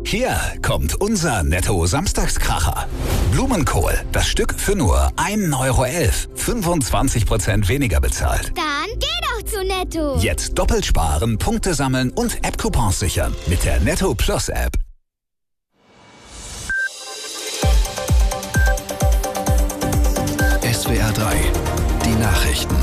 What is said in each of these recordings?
Hier kommt unser Netto-Samstagskracher. Blumenkohl, das Stück für nur 1,11 €. 25% weniger bezahlt. Dann geh doch zu Netto. Jetzt doppelt sparen, Punkte sammeln und App-Coupons sichern mit der Netto Plus App. SWR 3, die Nachrichten.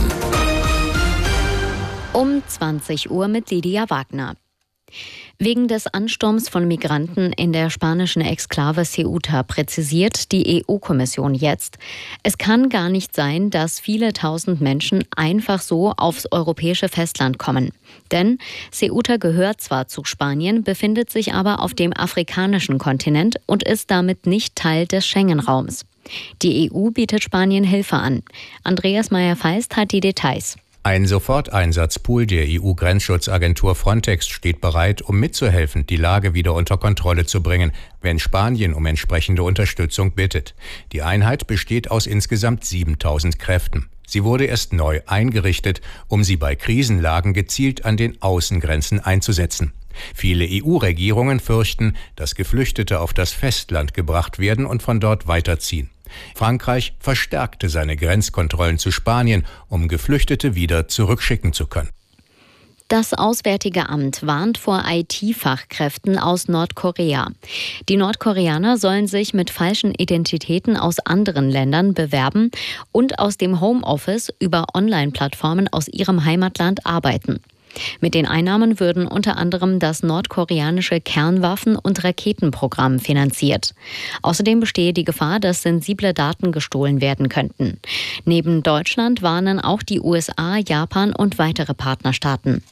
Um 20 Uhr mit Lydia Wagner. Wegen des Ansturms von Migranten in der spanischen Exklave Ceuta präzisiert die EU-Kommission jetzt, es kann gar nicht sein, dass viele tausend Menschen einfach so aufs europäische Festland kommen. Denn Ceuta gehört zwar zu Spanien, befindet sich aber auf dem afrikanischen Kontinent und ist damit nicht Teil des Schengen-Raums. Die EU bietet Spanien Hilfe an. Andreas Meyer-Feist hat die Details. Ein Soforteinsatzpool der EU-Grenzschutzagentur Frontex steht bereit, um mitzuhelfen, die Lage wieder unter Kontrolle zu bringen, wenn Spanien um entsprechende Unterstützung bittet. Die Einheit besteht aus insgesamt 7.000 Kräften. Sie wurde erst neu eingerichtet, um sie bei Krisenlagen gezielt an den Außengrenzen einzusetzen. Viele EU-Regierungen fürchten, dass Geflüchtete auf das Festland gebracht werden und von dort weiterziehen. Frankreich verstärkte seine Grenzkontrollen zu Spanien, um Geflüchtete wieder zurückschicken zu können. Das Auswärtige Amt warnt vor IT-Fachkräften aus Nordkorea. Die Nordkoreaner sollen sich mit falschen Identitäten aus anderen Ländern bewerben und aus dem Homeoffice über Online-Plattformen aus ihrem Heimatland arbeiten. Mit den Einnahmen würden unter anderem das nordkoreanische Kernwaffen- und Raketenprogramm finanziert. Außerdem bestehe die Gefahr, dass sensible Daten gestohlen werden könnten. Neben Deutschland warnen auch die USA, Japan und weitere Partnerstaaten.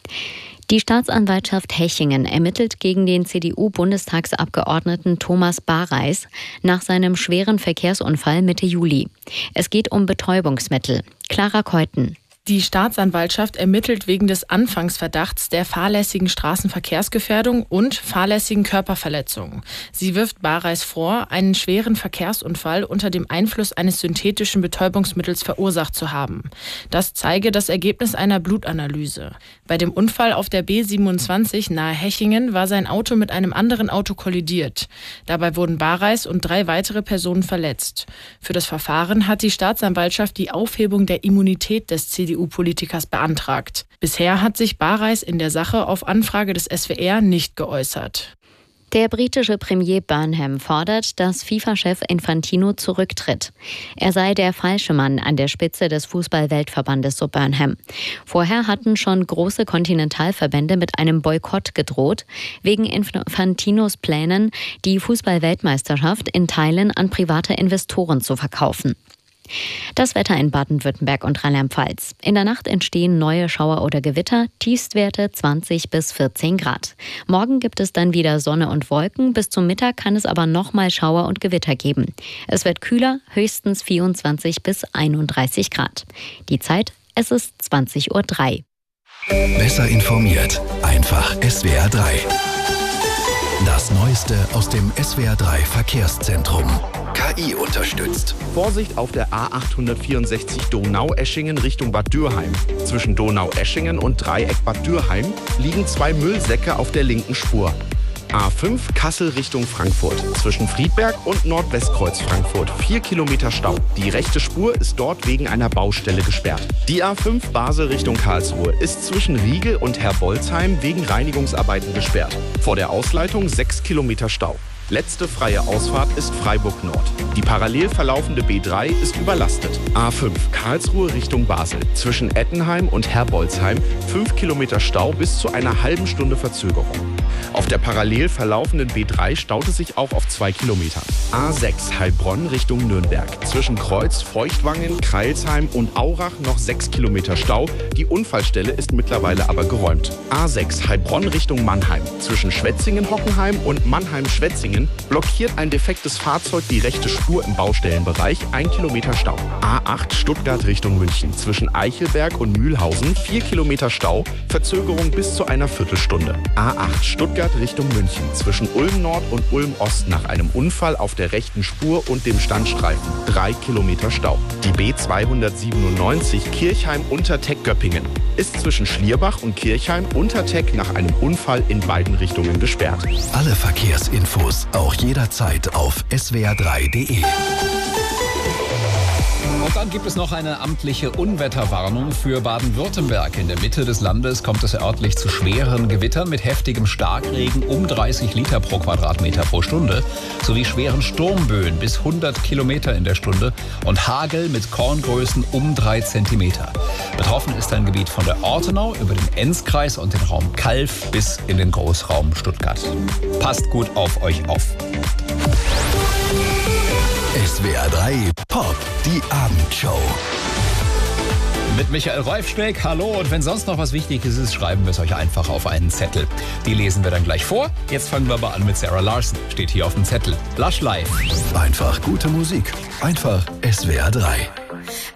Die Staatsanwaltschaft Hechingen ermittelt gegen den CDU-Bundestagsabgeordneten Thomas Bareis nach seinem schweren Verkehrsunfall Mitte Juli. Es geht um Betäubungsmittel. Clara Keuten. Die Staatsanwaltschaft ermittelt wegen des Anfangsverdachts der fahrlässigen Straßenverkehrsgefährdung und fahrlässigen Körperverletzungen. Sie wirft Bareis vor, einen schweren Verkehrsunfall unter dem Einfluss eines synthetischen Betäubungsmittels verursacht zu haben. Das zeige das Ergebnis einer Blutanalyse. Bei dem Unfall auf der B27 nahe Hechingen war sein Auto mit einem anderen Auto kollidiert. Dabei wurden Bareis und 3 weitere Personen verletzt. Für das Verfahren hat die Staatsanwaltschaft die Aufhebung der Immunität des CDU-Politikers beantragt. Bisher hat sich Bareis in der Sache auf Anfrage des SWR nicht geäußert. Der britische Premier Burnham fordert, dass FIFA-Chef Infantino zurücktritt. Er sei der falsche Mann an der Spitze des Fußball-Weltverbandes, so Burnham. Vorher hatten schon große Kontinentalverbände mit einem Boykott gedroht, wegen Infantinos Plänen, die Fußball-Weltmeisterschaft in Teilen an private Investoren zu verkaufen. Das Wetter in Baden-Württemberg und Rheinland-Pfalz. In der Nacht entstehen neue Schauer oder Gewitter, Tiefstwerte 20 bis 14 Grad. Morgen gibt es dann wieder Sonne und Wolken, bis zum Mittag kann es aber nochmal Schauer und Gewitter geben. Es wird kühler, höchstens 24 bis 31 Grad. Die Zeit, es ist 20:03 Uhr. Besser informiert, einfach SWR 3. Das Neueste aus dem SWR 3 Verkehrszentrum. KI unterstützt. Vorsicht auf der A864 Donaueschingen Richtung Bad Dürheim. Zwischen Donaueschingen und Dreieck Bad Dürheim liegen 2 Müllsäcke auf der linken Spur. A5 Kassel Richtung Frankfurt. Zwischen Friedberg und Nordwestkreuz Frankfurt 4 Kilometer Stau. Die rechte Spur ist dort wegen einer Baustelle gesperrt. Die A5 Basel Richtung Karlsruhe ist zwischen Riegel und Herbolzheim wegen Reinigungsarbeiten gesperrt. Vor der Ausleitung 6 Kilometer Stau. Letzte freie Ausfahrt ist Freiburg Nord. Die parallel verlaufende B3 ist überlastet. A5 Karlsruhe Richtung Basel. Zwischen Ettenheim und Herbolzheim 5 Kilometer Stau bis zu einer halben Stunde Verzögerung. Auf der parallel verlaufenden B3 staut es sich auch auf 2 Kilometer. A6 Heilbronn Richtung Nürnberg. Zwischen Kreuz, Feuchtwangen, Kreilsheim und Aurach noch 6 Kilometer Stau. Die Unfallstelle ist mittlerweile aber geräumt. A6 Heilbronn Richtung Mannheim. Zwischen Schwetzingen-Hockenheim und Mannheim-Schwetzingen blockiert ein defektes Fahrzeug die rechte Spur im Baustellenbereich, 1 Kilometer Stau. A8 Stuttgart Richtung München. Zwischen Eichelberg und Mühlhausen 4 Kilometer Stau, Verzögerung bis zu einer Viertelstunde. A8 Stuttgart Stuttgart Richtung München zwischen Ulm Nord und Ulm Ost nach einem Unfall auf der rechten Spur und dem Standstreifen 3 Kilometer Stau. Die B297 Kirchheim-Unterteck-Göppingen ist zwischen Schlierbach und Kirchheim-Unterteck nach einem Unfall in beiden Richtungen gesperrt. Alle Verkehrsinfos auch jederzeit auf swr3.de. Und dann gibt es noch eine amtliche Unwetterwarnung für Baden-Württemberg. In der Mitte des Landes kommt es örtlich zu schweren Gewittern mit heftigem Starkregen um 30 Liter pro Quadratmeter pro Stunde sowie schweren Sturmböen bis 100 Kilometer in der Stunde und Hagel mit Korngrößen um 3 Zentimeter. Betroffen ist ein Gebiet von der Ortenau über den Enzkreis und den Raum Calw bis in den Großraum Stuttgart. Passt gut auf euch auf. SWR3 Pop, die Abendshow. Mit Michael Reufschneck, hallo. Und wenn sonst noch was Wichtiges ist, schreiben wir es euch einfach auf einen Zettel. Die lesen wir dann gleich vor. Jetzt fangen wir aber an mit Sarah Larson. Steht hier auf dem Zettel. Lush Life. Einfach gute Musik. Einfach SWR3.